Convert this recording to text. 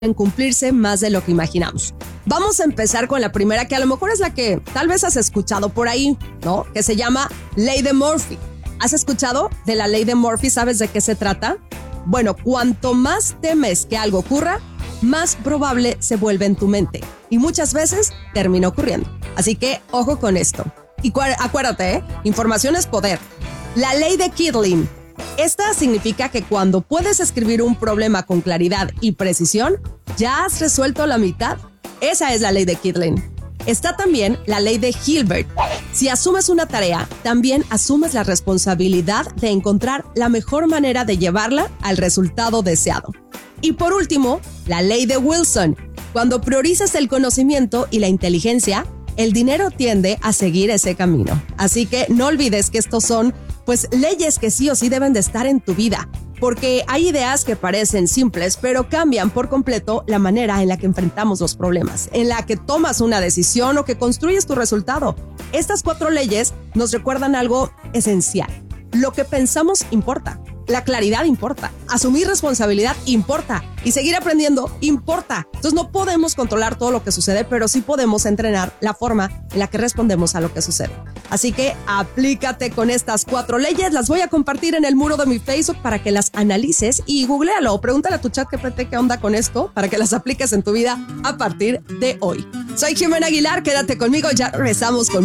en cumplirse más de lo que imaginamos. Vamos a empezar con la primera, que a lo mejor es la que tal vez has escuchado por ahí, ¿no? Que se llama Ley de Murphy. ¿Has escuchado de la Ley de Murphy? ¿Sabes de qué se trata? Bueno, cuanto más temes que algo ocurra, más probable se vuelve en tu mente. Y muchas veces termina ocurriendo. Así que, ojo con esto. Y acuérdate, información es poder. La ley de Kittling. Esta significa que cuando puedes escribir un problema con claridad y precisión, ya has resuelto la mitad. Esa es la ley de Kittling. Está también la ley de Hilbert. Si asumes una tarea, también asumes la responsabilidad de encontrar la mejor manera de llevarla al resultado deseado. Y por último, la ley de Wilson. Cuando priorizas el conocimiento y la inteligencia, el dinero tiende a seguir ese camino. Así que no olvides que estos son, leyes que sí o sí deben de estar en tu vida. Porque hay ideas que parecen simples, pero cambian por completo la manera en la que enfrentamos los problemas, en la que tomas una decisión o que construyes tu resultado. Estas 4 leyes nos recuerdan algo esencial. Lo que pensamos importa. La claridad importa, asumir responsabilidad importa y seguir aprendiendo importa. Entonces no podemos controlar todo lo que sucede, pero sí podemos entrenar la forma en la que respondemos a lo que sucede. Así que aplícate con estas 4 leyes. Las voy a compartir en el muro de mi Facebook para que las analices y googléalo o pregúntale a tu ChatGPT qué onda con esto para que las apliques en tu vida a partir de hoy. Soy Jimena Aguilar, quédate conmigo, ya regresamos con